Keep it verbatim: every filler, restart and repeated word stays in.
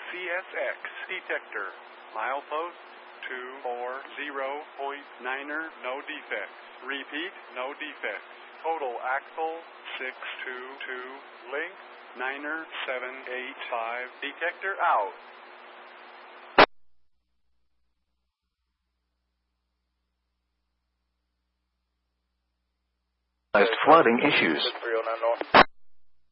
C S X detector. Milepost two four zero point niner, no defects. Repeat, no defects. Total axle six two two. Length niner seven eight five. Detector out. Flooding issues.